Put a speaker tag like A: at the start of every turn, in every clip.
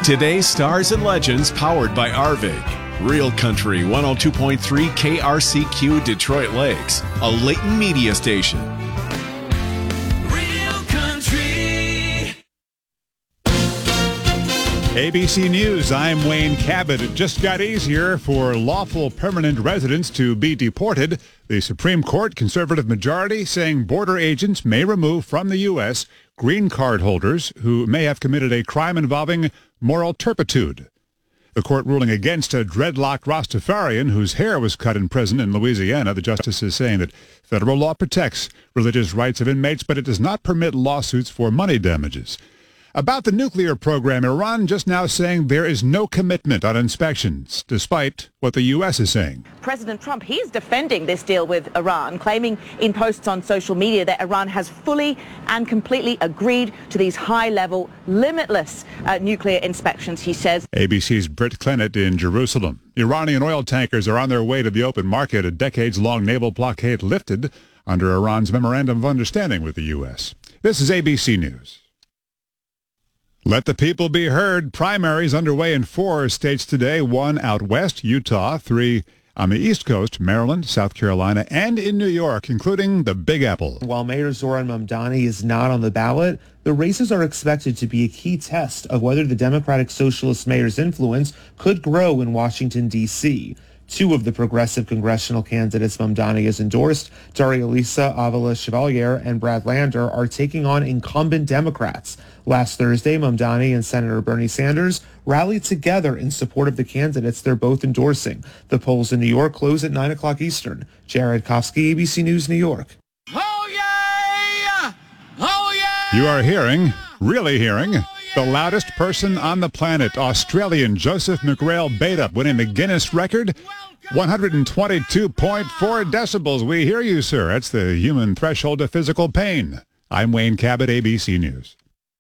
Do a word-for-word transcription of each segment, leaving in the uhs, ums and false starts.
A: Today's Stars and Legends powered by Arvig. Real Country one oh two point three K R C Q Detroit Lakes, a Leighton media station.
B: Real Country.
C: A B C News, I'm Wayne Cabot. It just got easier for lawful permanent residents to be deported. The Supreme Court conservative majority saying border agents may remove from the U S green card holders who may have committed a crime involving moral turpitude. The court ruling against a dreadlock Rastafarian whose hair was cut in prison in Louisiana. The justices saying that federal law protects religious rights of inmates, but it does not permit lawsuits for money damages. About the nuclear program, Iran just now saying there is no commitment on inspections, despite what the U S is saying.
D: President Trump, he's defending this deal with Iran, claiming in posts on social media that Iran has fully and completely agreed to these high-level, limitless uh, nuclear inspections, he says.
C: A B C's Britt Clennett in Jerusalem. Iranian oil tankers are on their way to the open market, a decades-long naval blockade lifted under Iran's memorandum of understanding with the U S. This is A B C News. Let the people be heard. Primaries underway in four states today, one out west, Utah, three on the East Coast, Maryland, South Carolina, and in New York, including the Big Apple.
E: While Mayor Zoran Mamdani is not on the ballot, the races are expected to be a key test of whether the Democratic Socialist mayor's influence could grow in Washington, D C Two of the progressive congressional candidates Mamdani has endorsed, Daria Lisa Avila Chevalier and Brad Lander, are taking on incumbent Democrats. Last Thursday, Mamdani and Senator Bernie Sanders rallied together in support of the candidates they're both endorsing. The polls in New York close at nine o'clock Eastern. Jared Kofsky, A B C News, New York.
B: Oh, yeah! Oh, yeah!
C: You are hearing, really hearing, the loudest person on the planet, Australian Joseph McGrail Beta, winning the Guinness record, one hundred twenty-two point four decibels. We hear you, sir. That's the human threshold of physical pain. I'm Wayne Cabot, A B C News.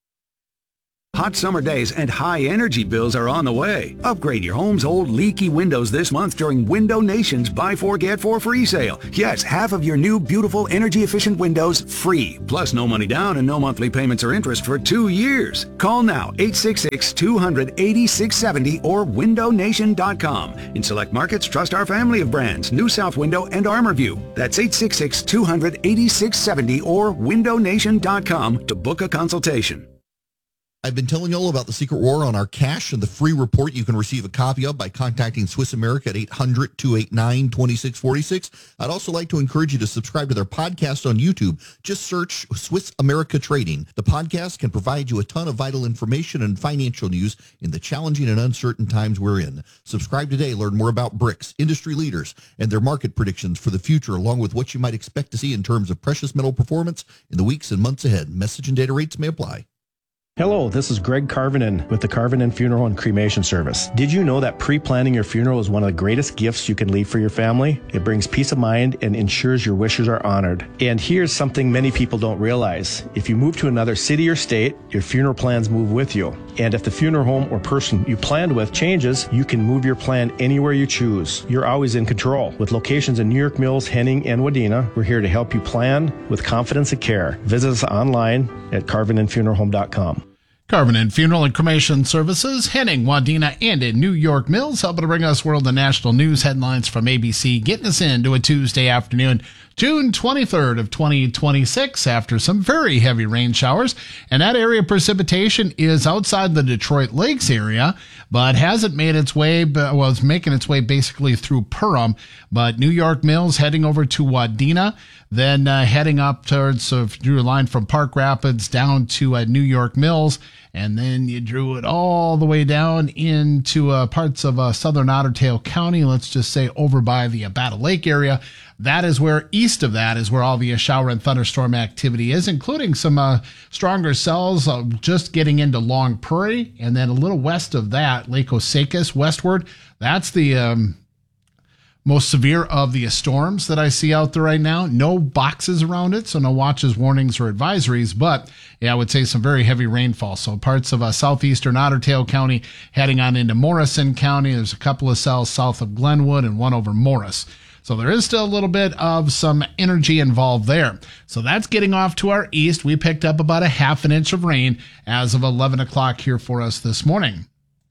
F: Hot summer days and high energy bills are on the way. Upgrade your home's old leaky windows this month during Window Nation's Buy Four Get Four free sale. Yes, half of your new beautiful energy efficient windows free. Plus no money down and no monthly payments or interest for two years. Call now, eight six six, two hundred, eighty-six seventy or window nation dot com. In select markets, trust our family of brands, New South Window and ArmorView. That's eight six six, two hundred, eighty-six seventy or window nation dot com to book a consultation.
G: I've been telling you all about the Secret War on our cash and the free report you can receive a copy of by contacting Swiss America at eight hundred, two eight nine, two six four six. I'd also like to encourage you to subscribe to their podcast on YouTube. Just search Swiss America Trading. The podcast can provide you a ton of vital information and financial news in the challenging and uncertain times we're in. Subscribe today. Learn more about bricks, industry leaders, and their market predictions for the future, along with what you might expect to see in terms of precious metal performance in the weeks and months ahead. Message and data rates may apply.
H: Hello, this is Greg Carvinen with the Carvinen Funeral and Cremation Service. Did you know that pre-planning your funeral is one of the greatest gifts you can leave for your family? It brings peace of mind and ensures your wishes are honored. And here's something many people don't realize. If you move to another city or state, your funeral plans move with you. And if the funeral home or person you planned with changes, you can move your plan anywhere you choose. You're always in control. With locations in New York Mills, Henning, and Wadena, we're here to help you plan with confidence and care. Visit us online at carvinen funeral home dot com.
I: Carvinen Funeral and Cremation Services, Henning, Wadena, and in New York Mills, helping to bring us world and national news headlines from A B C, getting us into a Tuesday afternoon, June twenty-third of twenty twenty-six, after some very heavy rain showers. And that area of precipitation is outside the Detroit Lakes area, but hasn't made its way, well, it's making its way basically through Perham, but New York Mills heading over to Wadena, then uh, heading up towards, so if you drew a line from Park Rapids down to uh, New York Mills, and then you drew it all the way down into uh, parts of uh, southern Otter Tail County, let's just say over by the Battle Lake area. That is where, east of that, is where all the uh, shower and thunderstorm activity is, including some uh, stronger cells uh, just getting into Long Prairie. And then a little west of that, Lake Osakis westward, that's the um, most severe of the storms that I see out there right now. No boxes around it, so no watches, warnings, or advisories, but yeah, I would say some very heavy rainfall. So parts of uh, southeastern Otter Tail County heading on into Morrison County. There's a couple of cells south of Glenwood and one over Morris. So there is still a little bit of some energy involved there. So that's getting off to our east. We picked up about a half an inch of rain as of eleven o'clock here for us this morning.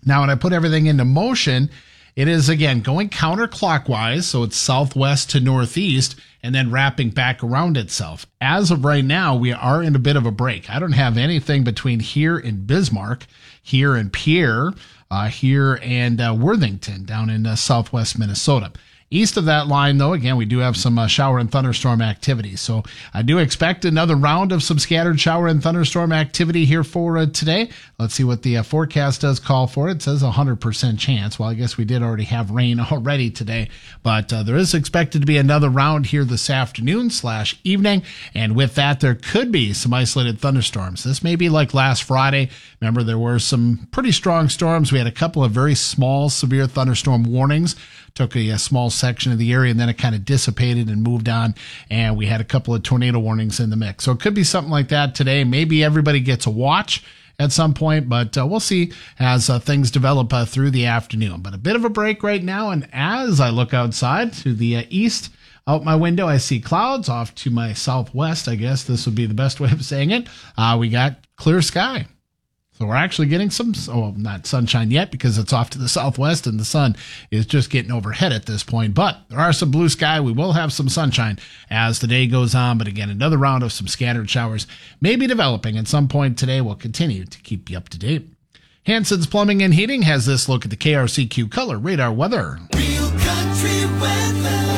I: Now, when I put everything into motion, it is, again, going counterclockwise, so it's southwest to northeast, and then wrapping back around itself. As of right now, we are in a bit of a break. I don't have anything between here and Bismarck, here and Pierre, uh, here and uh, Worthington down in uh, southwest Minnesota. East of that line, though, again, we do have some uh, shower and thunderstorm activity. So I do expect another round of some scattered shower and thunderstorm activity here for uh, today. Let's see what the uh, forecast does call for. It says a one hundred percent chance. Well, I guess we did already have rain already today, but uh, there is expected to be another round here this afternoon slash evening. And with that, there could be some isolated thunderstorms. This may be like last Friday. Remember, there were some pretty strong storms. We had a couple of very small, severe thunderstorm warnings. Took a, a small section of the area, and then it kind of dissipated and moved on, and we had a couple of tornado warnings in the mix. So it could be something like that today. Maybe everybody gets a watch at some point, but uh, we'll see as uh, things develop uh, through the afternoon. But a bit of a break right now, and as I look outside to the uh, east, out my window, I see clouds. Off to my southwest, I guess this would be the best way of saying it, uh, we got clear sky. So we're actually getting some, oh, not sunshine yet because it's off to the southwest and the sun is just getting overhead at this point. But there are some blue sky. We will have some sunshine as the day goes on. But again, another round of some scattered showers may be developing at some point today. We'll continue to keep you up to date. Hanson's Plumbing and Heating has this look at the K R C Q Color Radar Weather.
B: Real country weather.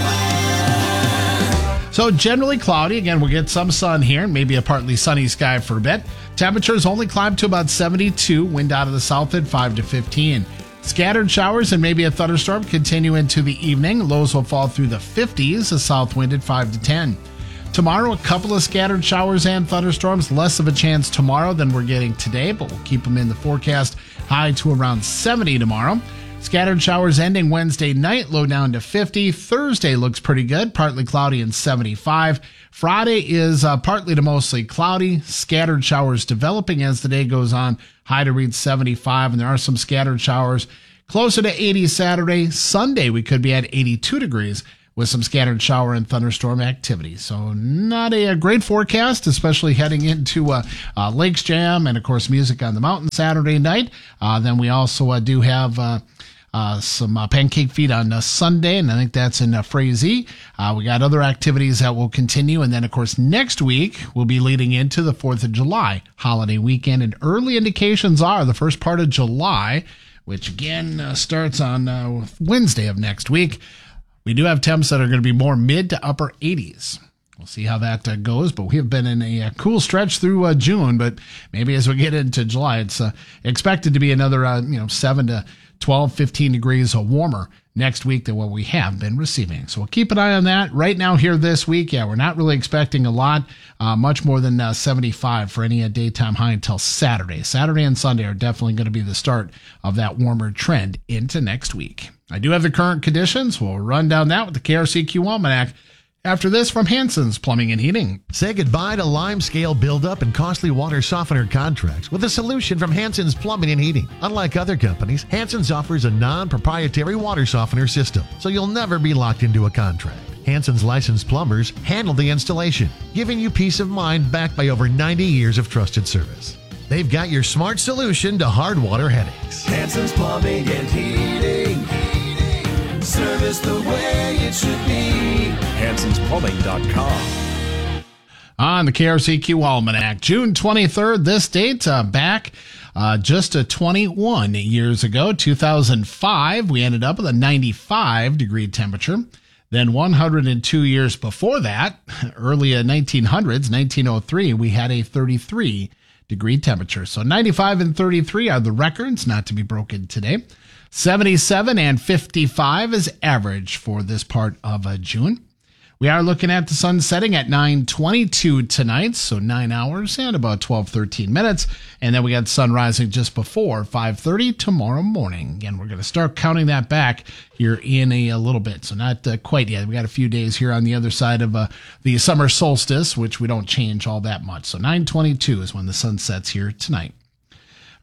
I: So generally cloudy. Again, we'll get some sun here, maybe a partly sunny sky for a bit. Temperatures only climb to about seventy-two, wind out of the south at five to fifteen. Scattered showers and maybe a thunderstorm continue into the evening. Lows will fall through the fifties, a south wind at five to ten. Tomorrow, a couple of scattered showers and thunderstorms. Less of a chance tomorrow than we're getting today, but we'll keep them in the forecast. High to around seventy tomorrow. Scattered showers ending Wednesday night, low down to fifty. Thursday looks pretty good, partly cloudy and seventy-five. Friday is uh, partly to mostly cloudy. Scattered showers developing as the day goes on, high to reach seventy-five, and there are some scattered showers closer to eighty Saturday. Sunday, we could be at eighty-two degrees with some scattered shower and thunderstorm activity. So not a, a great forecast, especially heading into uh, uh, Lakes Jam and, of course, Music on the Mountain Saturday night. Uh, then we also uh, do have... Uh, Uh, some uh, Pancake Feet on uh, Sunday, and I think that's in uh, Frazee. Uh, we got other activities that will continue, and then, of course, next week we'll be leading into the fourth of July holiday weekend, and early indications are the first part of July, which, again, uh, starts on uh, Wednesday of next week. We do have temps that are going to be more mid to upper eighties. We'll see how that uh, goes, but we have been in a, a cool stretch through uh, June, but maybe as we get into July, it's uh, expected to be another, uh, you know, seven to twelve, fifteen degrees warmer next week than what we have been receiving. So we'll keep an eye on that. Right now here this week, yeah, we're not really expecting a lot, uh, much more than uh, seventy-five for any uh, daytime high until Saturday. Saturday and Sunday are definitely going to be the start of that warmer trend into next week. I do have the current conditions. We'll run down that with the K R C Q Almanac after this from Hanson's Plumbing and Heating.
J: Say goodbye to lime-scale buildup and costly water softener contracts with a solution from Hanson's Plumbing and Heating. Unlike other companies, Hanson's offers a non-proprietary water softener system, so you'll never be locked into a contract. Hanson's licensed plumbers handle the installation, giving you peace of mind backed by over ninety years of trusted service. They've got your smart solution to hard water headaches.
B: Hanson's Plumbing and Heating. Service the way it should be. Hansons Plumbing dot com.
I: On the K R C Q Almanac, June twenty-third, this date, uh, back uh, just uh, twenty-one years ago, two thousand five, we ended up with a ninety-five degree temperature. Then one hundred two years before that, early in nineteen hundreds, nineteen oh three, we had a thirty-three degree temperature. So ninety-five and thirty-three are the records, not to be broken today. seventy-seven and fifty-five is average for this part of uh, June. We are looking at the sun setting at nine twenty-two tonight, so nine hours and about twelve, thirteen minutes. And then we got sun rising just before five thirty tomorrow morning. Again, we're going to start counting that back here in a, a little bit, so not uh, quite yet. We got a few days here on the other side of uh, the summer solstice, which we don't change all that much. So nine twenty-two is when the sun sets here tonight.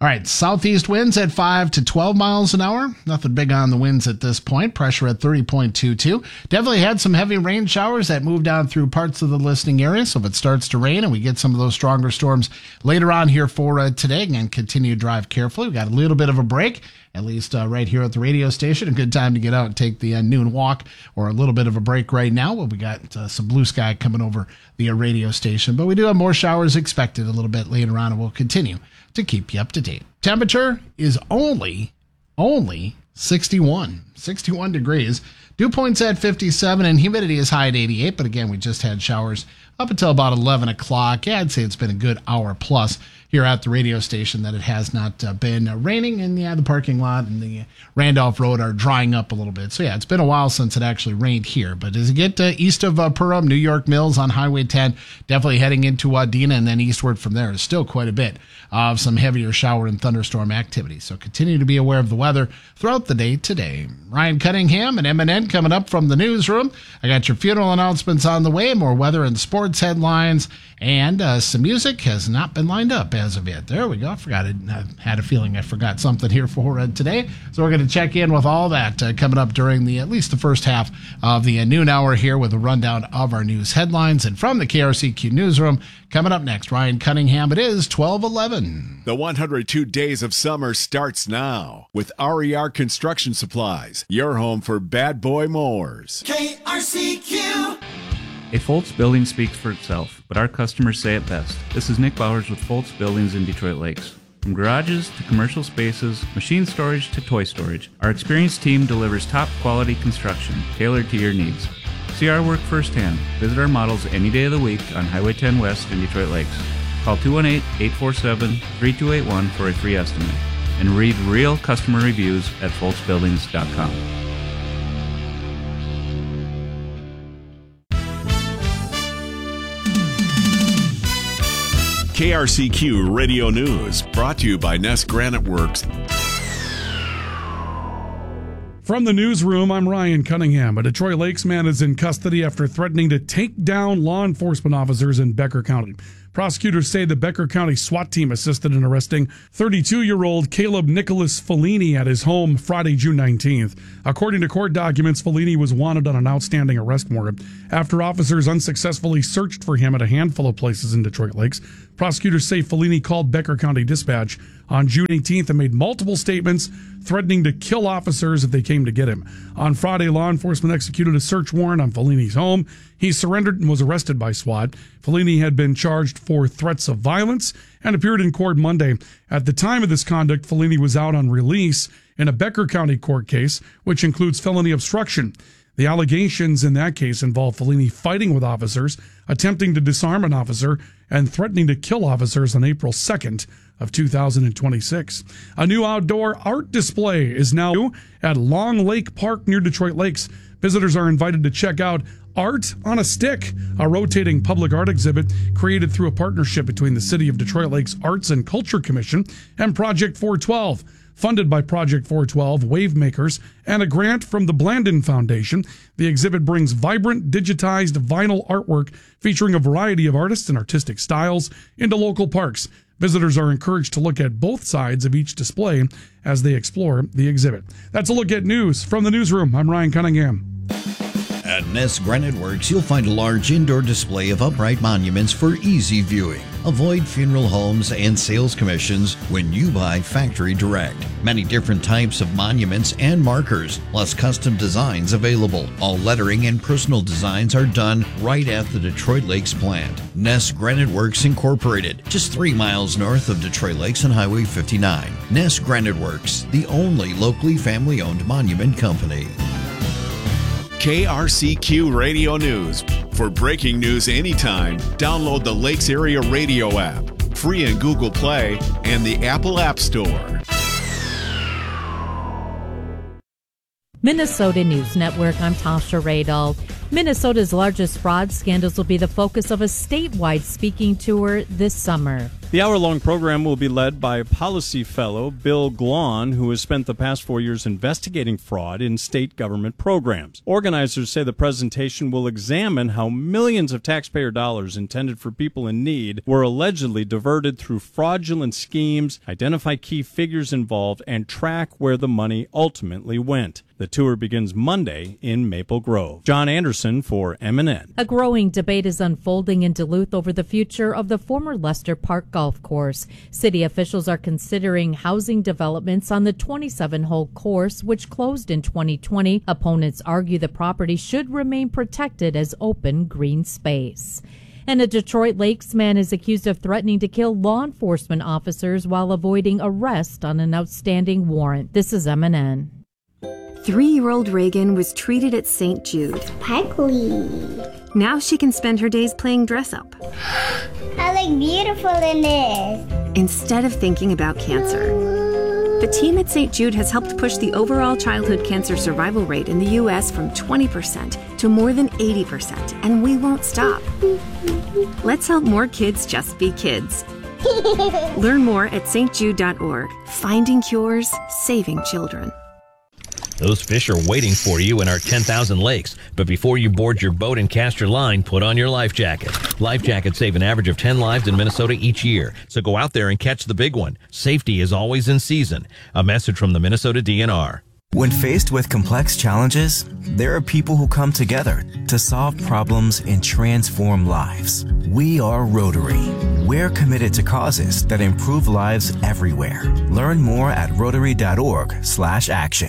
I: All right, southeast winds at five to twelve miles an hour. Nothing big on the winds at this point. Pressure at thirty point two two. Definitely had some heavy rain showers that moved down through parts of the listening area. So if it starts to rain and we get some of those stronger storms later on here for uh, today, again, continue to drive carefully. We got a little bit of a break, at least uh, right here at the radio station. A good time to get out and take the uh, noon walk, or a little bit of a break right now. Well, we got uh, some blue sky coming over the uh, radio station. But we do have more showers expected a little bit later on, and we'll continue to keep you up to date. Temperature is only, only sixty-one, sixty-one degrees. Dew points at fifty-seven, and humidity is high at eighty-eight. But again, we just had showers up until about eleven o'clock. Yeah, I'd say it's been a good hour plus here at the radio station that it has not uh, been uh, raining. And yeah, the parking lot and the Randolph Road are drying up a little bit. So yeah, it's been a while since it actually rained here. But as you get uh, east of uh, Perham, New York Mills on Highway ten, definitely heading into Wadena and then eastward from there is still quite a bit of some heavier shower and thunderstorm activity. So continue to be aware of the weather throughout the day today. Ryan Cunningham and M and N coming up from the newsroom. I got your funeral announcements on the way, more weather and sports headlines, and uh, some music has not been lined up as of yet. There we go. I forgot it. I had a feeling I forgot something here for uh, today. So we're going to check in with all that uh, coming up during the at least the first half of the uh, noon hour here with a rundown of our news headlines. And from the K R C Q newsroom, coming up next, Ryan Cunningham. It is twelve eleven.
A: The one hundred two Days of Summer starts now with R E R Construction Supplies, your home for bad boy mowers.
B: K R C Q.
K: A Foltz building speaks for itself, but our customers say it best. This is Nick Bowers with Foltz Buildings in Detroit Lakes. From garages to commercial spaces, machine storage to toy storage, our experienced team delivers top quality construction tailored to your needs. See our work firsthand. Visit our models any day of the week on Highway ten West in Detroit Lakes. Call two one eight, eight four seven, three two eight one for a free estimate. And read real customer reviews at foltz buildings dot com.
A: K R C Q Radio News, brought to you by Ness Granite Works.
L: From the newsroom, I'm Ryan Cunningham. A Detroit Lakes man is in custody after threatening to take down law enforcement officers in Becker County. Prosecutors say the Becker County SWAT team assisted in arresting thirty-two-year-old Caleb Nicholas Fellini at his home Friday, June nineteenth. According to court documents, Fellini was wanted on an outstanding arrest warrant after officers unsuccessfully searched for him at a handful of places in Detroit Lakes. Prosecutors say Fellini called Becker County Dispatch on June eighteenth and made multiple statements threatening to kill officers if they came to get him. On Friday, law enforcement executed a search warrant on Fellini's home. He surrendered and was arrested by SWAT. Fellini had been charged for threats of violence and appeared in court Monday. At the time of this conduct, Fellini was out on release in a Becker County court case, which includes felony obstruction. The allegations in that case involve Fellini fighting with officers, attempting to disarm an officer, and threatening to kill officers on April second of two thousand twenty-six. A new outdoor art display is now at Long Lake Park near Detroit Lakes. Visitors are invited to check out Art on a Stick, a rotating public art exhibit created through a partnership between the City of Detroit Lakes Arts and Culture Commission and Project four twelve. Funded by Project four twelve, Wavemakers, and a grant from the Blandin Foundation, the exhibit brings vibrant, digitized vinyl artwork featuring a variety of artists and artistic styles into local parks. Visitors are encouraged to look at both sides of each display as they explore the exhibit. That's a look at news from the newsroom. I'm Ryan Cunningham.
M: At Ness Granite Works, you'll find a large indoor display of upright monuments for easy viewing. Avoid funeral homes and sales commissions when you buy factory direct. Many different types of monuments and markers, plus custom designs available. All lettering and personal designs are done right at the Detroit Lakes plant. Ness Granite Works Incorporated, just three miles north of Detroit Lakes on Highway fifty-nine. Ness Granite Works, the only locally family-owned monument company.
A: K R C Q Radio News. For breaking news anytime, download the Lakes Area Radio app, free in Google Play and the Apple App Store.
N: Minnesota News Network, I'm Tasha Radel. Minnesota's largest fraud scandals will be the focus of a statewide speaking tour this summer.
O: The hour-long program will be led by policy fellow Bill Glahn, who has spent the past four years investigating fraud in state government programs. Organizers say the presentation will examine how millions of taxpayer dollars intended for people in need were allegedly diverted through fraudulent schemes, identify key figures involved, and track where the money ultimately went. The tour begins Monday in Maple Grove. John Anderson for M and N.
N: A growing debate is unfolding in Duluth over the future of the former Lester Park golf course. City officials are considering housing developments on the twenty-seven hole course, which closed in twenty twenty. Opponents argue the property should remain protected as open green space. And a Detroit Lakes man is accused of threatening to kill law enforcement officers while avoiding arrest on an outstanding warrant. This is M and N.
P: Three-year-old Reagan was treated at Saint Jude. Sparkly. Now she can spend her days playing dress-up.
Q: I look beautiful in this.
P: Instead of thinking about cancer. The team at Saint Jude has helped push the overall childhood cancer survival rate in the U S from twenty percent to more than eighty percent, and we won't stop. Let's help more kids just be kids. Learn more at s t jude dot org. Finding cures, saving children.
R: Those fish are waiting for you in our ten thousand lakes. But before you board your boat and cast your line, put on your life jacket. Life jackets save an average of ten lives in Minnesota each year. So go out there and catch the big one. Safety is always in season. A message from the Minnesota D N R.
S: When faced with complex challenges, there are people who come together to solve problems and transform lives. We are Rotary. We're committed to causes that improve lives everywhere. Learn more at rotary dot org slash action.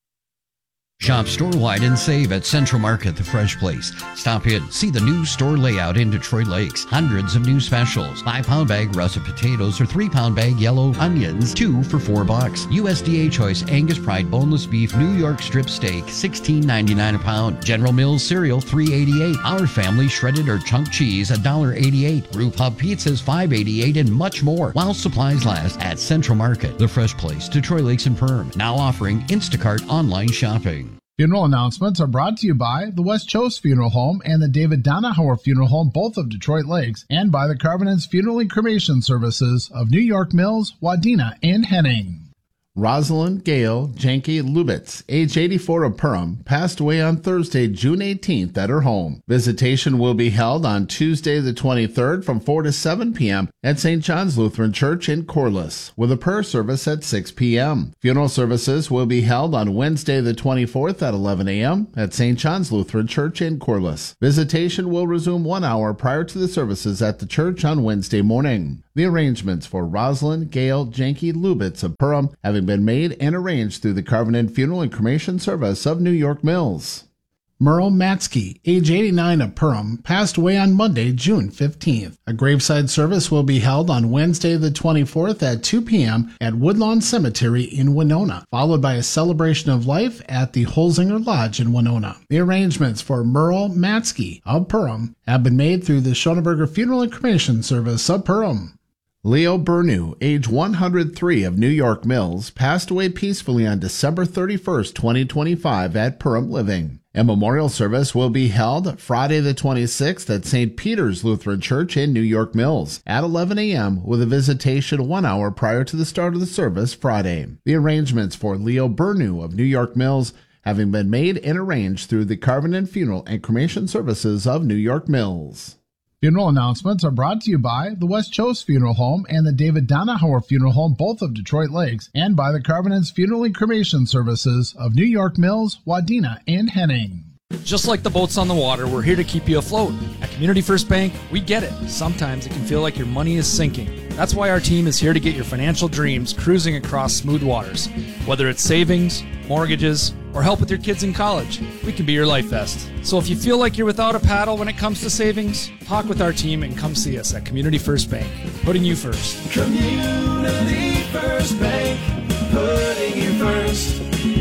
T: Shop store-wide and save at Central Market, the fresh place. Stop in, see the new store layout in Detroit Lakes. Hundreds of new specials. Five-pound bag russet potatoes or three-pound bag yellow onions, two for four bucks. U S D A Choice Angus Pride boneless beef New York strip steak, sixteen ninety-nine a pound. General Mills cereal, three eighty-eight. Our Family shredded or chunk cheese, one dollar eighty-eight. Brew Pub pizzas, five eighty-eight, and much more. While supplies last at Central Market, the fresh place, Detroit Lakes and Perm. Now offering Instacart online shopping.
I: Funeral announcements are brought to you by the West Chose Funeral Home and the David Donahauer Funeral Home, both of Detroit Lakes, and by the Carvinens Funeral and Cremation Services of New York Mills, Wadena, and Henning. Rosalind Gail Janke Lubitz, age eighty-four of Perham, passed away on Thursday, June eighteenth at her home. Visitation will be held on Tuesday the twenty-third from four to seven p.m. at Saint John's Lutheran Church in Corliss, with a prayer service at six p.m. Funeral services will be held on Wednesday the twenty-fourth at eleven a.m. at Saint John's Lutheran Church in Corliss. Visitation will resume one hour prior to the services at the church on Wednesday morning. The arrangements for Rosalind Gail Janke Lubitz of Perham having been made and arranged through the Carvinen Funeral and Cremation Service of New York Mills. Merle Matsky, age eighty-nine of Perham, passed away on Monday, June fifteenth. A graveside service will be held on Wednesday the twenty-fourth at two p.m. at Woodlawn Cemetery in Winona, followed by a celebration of life at the Holzinger Lodge in Winona. The arrangements for Merle Matsky of Perham have been made through the Schoenberger Funeral and Cremation Service of Perham. Leo Bernew, age one hundred three of New York Mills, passed away peacefully on December thirty-first, twenty twenty-five at Perham Living. A memorial service will be held Friday the twenty-sixth at Saint Peter's Lutheran Church in New York Mills at eleven a.m. with a visitation one hour prior to the start of the service Friday. The arrangements for Leo Bernew of New York Mills having been made and arranged through the Carvinen Funeral and Cremation Services of New York Mills. Funeral announcements are brought to you by the West Chose Funeral Home and the David Donahauer Funeral Home, both of Detroit Lakes, and by the Carvinens Funeral and Cremation Services of New York Mills, Wadena, and Henning.
U: Just like the boats on the water, we're here to keep you afloat. At Community First Bank, we get it. Sometimes it can feel like your money is sinking. That's why our team is here to get your financial dreams cruising across smooth waters. Whether it's savings, mortgages, or help with your kids in college, we can be your life vest. So if you feel like you're without a paddle when it comes to savings, talk with our team and come see us at Community First Bank, putting you first.
B: Community First Bank, putting you first,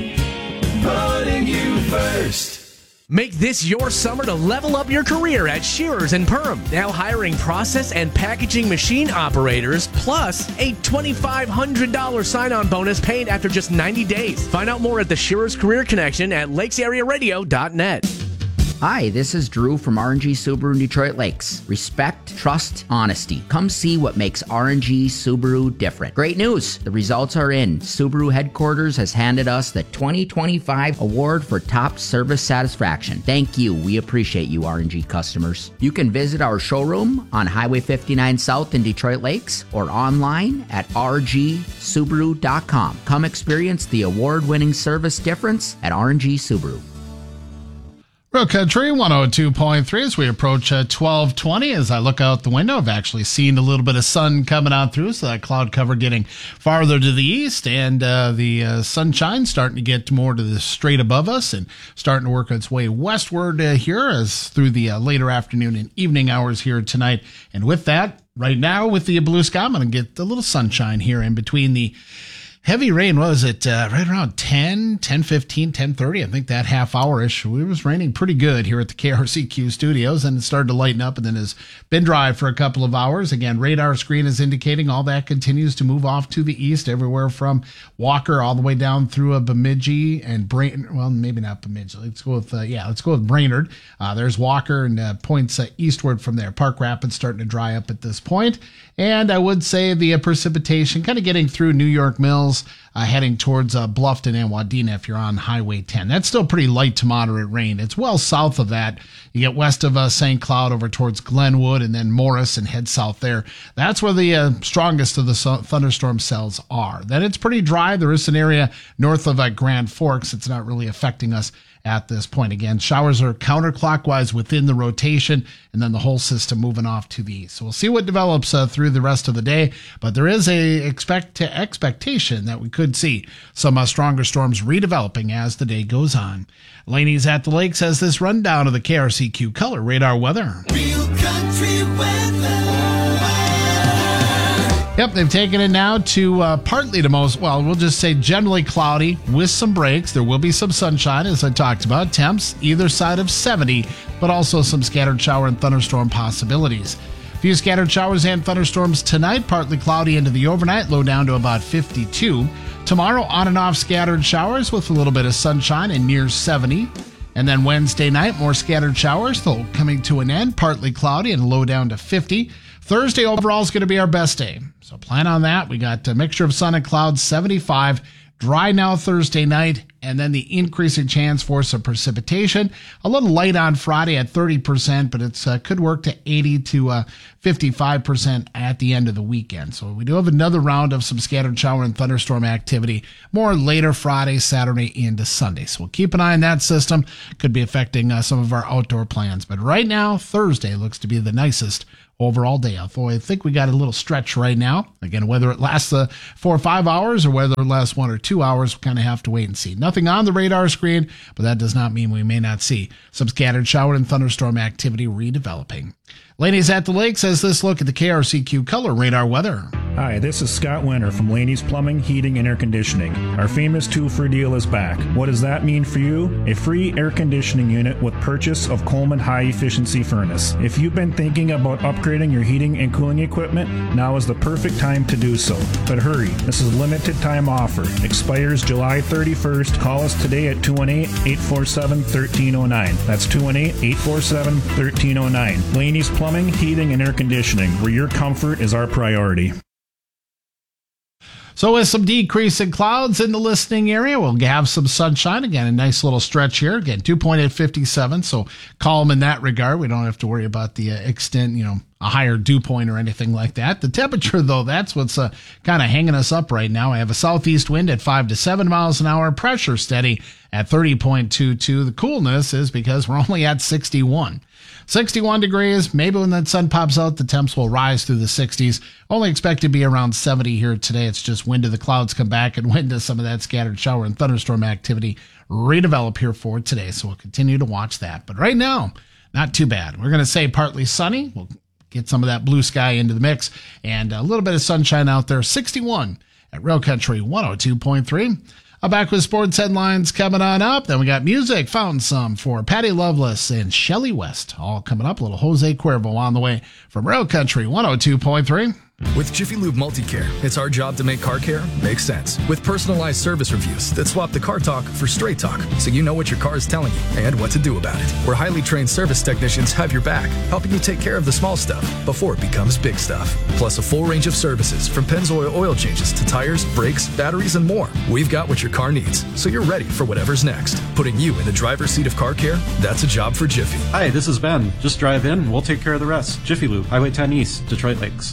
B: putting you first.
V: Make this your summer to level up your career at Shearers and Perham. Now hiring process and packaging machine operators, plus a twenty-five hundred dollars sign-on bonus paid after just ninety days. Find out more at the Shearers Career Connection at lakes area radio dot net.
D: Hi, this is Drew from R and G Subaru in Detroit Lakes. Respect, trust, honesty. Come see what makes R and G Subaru different. Great news! The results are in. Subaru headquarters has handed us the twenty twenty-five award for top service satisfaction. Thank you. We appreciate you, R and G customers. You can visit our showroom on Highway fifty-nine South in Detroit Lakes or online at r g subaru dot com. Come experience the award-winning service difference at R and G Subaru.
I: Real Country one oh two point three as we approach uh, twelve twenty. As I look out the window, I've actually seen a little bit of sun coming out through, so that cloud cover getting farther to the east, and uh, the uh, sunshine starting to get more to the straight above us and starting to work its way westward uh, here as through the uh, later afternoon and evening hours here tonight. And with that, right now with the blue sky, I'm going to get a little sunshine here in between the heavy rain. Was it uh, right around ten, ten fifteen, ten thirty? I think that half hour-ish. It was raining pretty good here at the K R C Q studios, and it started to lighten up and then has been dry for a couple of hours. Again, radar screen is indicating all that continues to move off to the east, everywhere from Walker all the way down through a Bemidji and Brainerd. Well, maybe not Bemidji. Let's go with, uh, yeah, let's go with Brainerd. Uh, there's Walker and uh, points uh, eastward from there. Park Rapids starting to dry up at this point. And I would say the uh, precipitation kind of getting through New York Mills, uh, heading towards uh, Bluffton and Wadena if you're on Highway ten. That's still pretty light to moderate rain. It's well south of that. You get west of uh, Saint Cloud over towards Glenwood and then Morris and head south there. That's where the uh, strongest of the su- thunderstorm cells are. Then it's pretty dry. There is an area north of uh, Grand Forks. It's not really affecting us at this point. Again, showers are counterclockwise within the rotation, and then the whole system moving off to the east. So we'll see what develops uh, through the rest of the day, but there is a expect expectation that we could see some uh, stronger storms redeveloping as the day goes on. Laney's at the Lakes has this rundown of the K R C Q Color Radar weather.
B: Real country weather.
I: Yep, they've taken it now to uh, partly to most, well, we'll just say generally cloudy with some breaks. There will be some sunshine, as I talked about. Temps either side of seventy, but also some scattered shower and thunderstorm possibilities. A few scattered showers and thunderstorms tonight, partly cloudy into the overnight, low down to about fifty-two. Tomorrow, on and off scattered showers with a little bit of sunshine and near seventy. And then Wednesday night, more scattered showers, though coming to an end, partly cloudy and low down to fifty. Thursday overall is going to be our best day. So plan on that. We got a mixture of sun and clouds, seventy-five. Dry now Thursday night, and then the increasing chance for some precipitation. A little light on Friday at thirty percent, but it uh, could work to eighty to uh, fifty-five percent at the end of the weekend. So we do have another round of some scattered shower and thunderstorm activity more later Friday, Saturday, into Sunday. So we'll keep an eye on that system. Could be affecting uh, some of our outdoor plans. But right now, Thursday looks to be the nicest overall day. Although I think we got a little stretch right now. Again, whether it lasts uh, four or five hours or whether it lasts one or two hours, we kind of have to wait and see. Nothing on the radar screen, but that does not mean we may not see some scattered shower and thunderstorm activity redeveloping. Laney's at the Lake says this look at the K R C Q Color Radar weather.
E: Hi, this is Scott Winter from Laney's Plumbing, Heating, and Air Conditioning. Our famous two-for deal is back. What does that mean for you? A free air conditioning unit with purchase of Coleman high-efficiency furnace. If you've been thinking about upgrading your heating and cooling equipment, now is the perfect time to do so. But hurry, this is a limited time offer. Expires July thirty-first. Call us today at two one eight, eight four seven, one three zero nine. That's two one eight, eight four seven, one three zero nine. Laney's Plumbing, Heating, and Air Conditioning, where your comfort is our priority.
I: So with some decrease in clouds in the listening area, we'll have some sunshine. Again, a nice little stretch here. Again, dew point at fifty-seven, so calm in that regard. We don't have to worry about the uh, extent, you know, a higher dew point or anything like that. The temperature, though, that's what's uh, kind of hanging us up right now. I have a southeast wind at five to seven miles an hour, pressure steady at thirty point two two. The coolness is because we're only at sixty-one. sixty-one degrees. Maybe when that sun pops out, the temps will rise through the sixties. Only expect to be around seventy here today. It's just when do the clouds come back and when does some of that scattered shower and thunderstorm activity redevelop here for today. So we'll continue to watch that. But right now, not too bad. We're going to say partly sunny. We'll get some of that blue sky into the mix and a little bit of sunshine out there. sixty-one at Real Country one oh two point three. I'm back with sports headlines coming on up. Then we got music, found some for Patty Loveless and Shelley West. All coming up. A little Jose Cuervo on the way from Real Country one oh two point three.
C: With Jiffy Lube Multicare, it's our job to make car care make sense. With personalized service reviews that swap the car talk for straight talk, so you know what your car is telling you and what to do about it. Where highly trained service technicians have your back, helping you take care of the small stuff before it becomes big stuff. Plus a full range of services from Pennzoil oil changes to tires, brakes, batteries, and more. We've got what your car needs, so you're ready for whatever's next. Putting you in the driver's seat of car care, that's a job for Jiffy.
F: Hi, this is Ben. Just drive in, we'll take care of the rest. Jiffy Lube, Highway ten East, Detroit Lakes.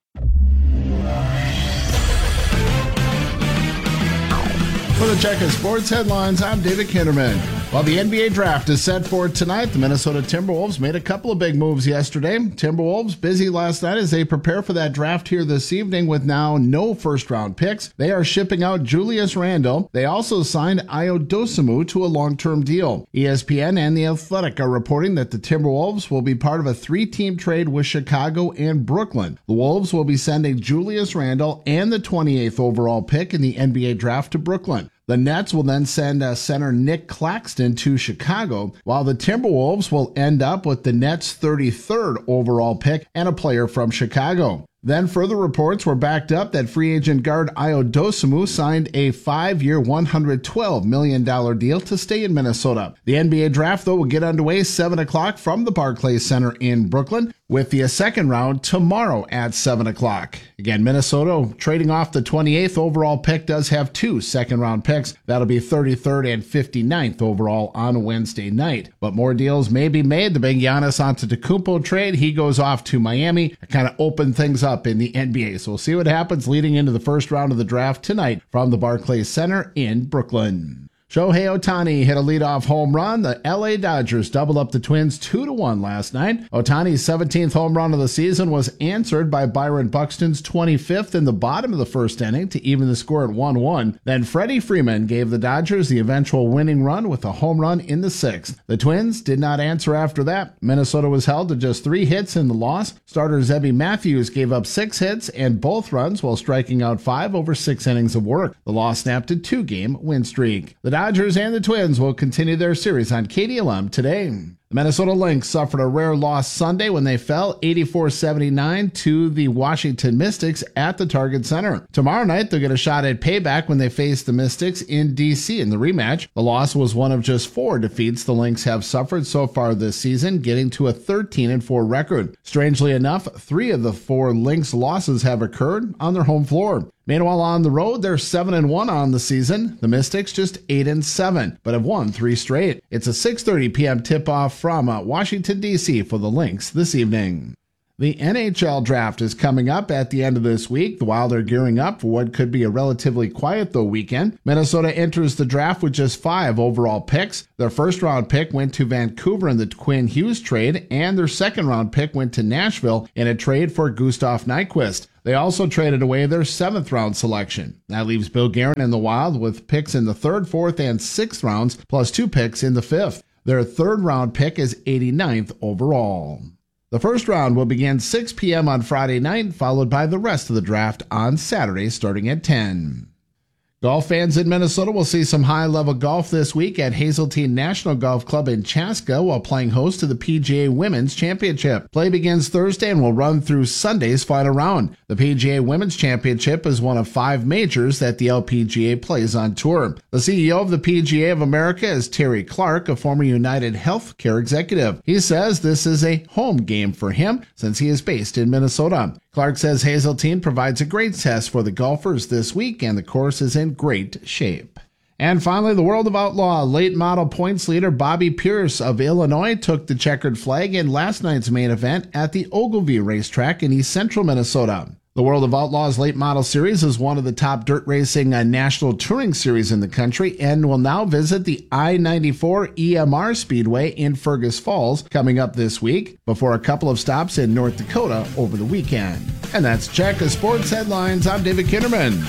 I: For the Checker Sports headlines, I'm David Kinderman. While the N B A draft is set for tonight, the Minnesota Timberwolves made a couple of big moves yesterday. Timberwolves busy last night as they prepare for that draft here this evening with now no first-round picks. They are shipping out Julius Randle. They also signed Ayo Dosunmu to a long-term deal. E S P N and The Athletic are reporting that the Timberwolves will be part of a three-team trade with Chicago and Brooklyn. The Wolves will be sending Julius Randle and the twenty-eighth overall pick in the N B A draft to Brooklyn. The Nets will then send uh, center Nick Claxton to Chicago, while the Timberwolves will end up with the Nets' thirty-third overall pick and a player from Chicago. Then further reports were backed up that free agent guard Ayo Dosunmu signed a five-year, one hundred twelve million dollars deal to stay in Minnesota. The N B A draft, though, will get underway seven o'clock from the Barclays Center in Brooklyn, with the second round tomorrow at seven o'clock. Again, Minnesota trading off the twenty-eighth overall pick does have two second-round picks. That'll be thirty-third and fifty-ninth overall on Wednesday night. But more deals may be made. The big Giannis Antetokounmpo trade, he goes off to Miami. Kind of open things up in the N B A. So we'll see what happens leading into the first round of the draft tonight from the Barclays Center in Brooklyn. Shohei Ohtani hit a leadoff home run. The L A Dodgers doubled up the Twins two to one last night. Ohtani's seventeenth home run of the season was answered by Byron Buxton's twenty-fifth in the bottom of the first inning to even the score at one one. Then Freddie Freeman gave the Dodgers the eventual winning run with a home run in the sixth. The Twins did not answer after that. Minnesota was held to just three hits in the loss. Starter Zebby Matthews gave up six hits and both runs while striking out five over six innings of work. The loss snapped a two-game win streak. The Dodgers and the Twins will continue their series on K D L M today. The Minnesota Lynx suffered a rare loss Sunday when they fell eighty-four seventy-nine to the Washington Mystics at the Target Center. Tomorrow night, they'll get a shot at payback when they face the Mystics in D C in the rematch. The loss was one of just four defeats the Lynx have suffered so far this season, getting to a thirteen and four record. Strangely enough, three of the four Lynx losses have occurred on their home floor. Meanwhile, on the road, they're seven and one on the season. The Mystics just eight and seven, but have won three straight. It's a six thirty p.m. tip-off from uh, Washington, D C for the Lynx this evening. The N H L draft is coming up at the end of this week. While they're gearing up for what could be a relatively quiet, though, weekend, Minnesota enters the draft with just five overall picks. Their first-round pick went to Vancouver in the Quinn Hughes trade, and their second-round pick went to Nashville in a trade for Gustav Nyquist. They also traded away their seventh-round selection. That leaves Bill Guerin in the Wild with picks in the third, fourth, and sixth rounds, plus two picks in the fifth. Their third-round pick is eighty-ninth overall. The first round will begin six p.m. on Friday night, followed by the rest of the draft on Saturday starting at ten. Golf fans in Minnesota will see some high-level golf this week at Hazeltine National Golf Club in Chaska while playing host to the P G A Women's Championship. Play begins Thursday and will run through Sunday's final round. The P G A Women's Championship is one of five majors that the L P G A plays on tour. The C E O of the P G A of America is Terry Clark, a former United Healthcare executive. He says this is a home game for him since he is based in Minnesota. Clark says Hazeltine provides a great test for the golfers this week, and the course is in great shape. And finally, the World of Outlaw late model points leader Bobby Pierce of Illinois took the checkered flag in last night's main event at the Ogilvie racetrack in east central Minnesota. The World of Outlaws Late Model Series is one of the top dirt racing uh, national touring series in the country and will now visit the I ninety-four E M R Speedway in Fergus Falls coming up this week before a couple of stops in North Dakota over the weekend. And that's Checker Sports Headlines. I'm David Kinderman.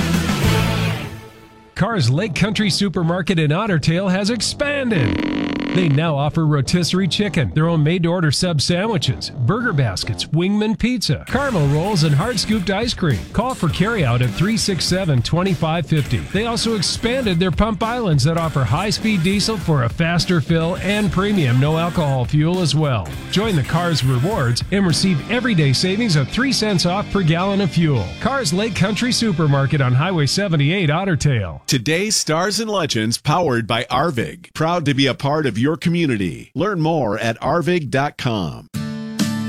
W: Carr's Lake Country Supermarket in Otter Tail has expanded.
G: They now offer rotisserie chicken, their own made-to-order sub sandwiches, burger baskets, Wingman pizza, caramel rolls, and hard-scooped ice cream. Call for carryout at three six seven, two five five zero. They also expanded their pump islands that offer high-speed diesel for a faster fill and premium no-alcohol fuel as well. Join the Cars Rewards and receive everyday savings of three cents off per gallon of fuel. Cars Lake Country Supermarket on Highway seventy-eight, Otter Tail.
A: Today's Stars and Legends powered by Arvig. Proud to be a part of your community. Learn more at arvig dot com.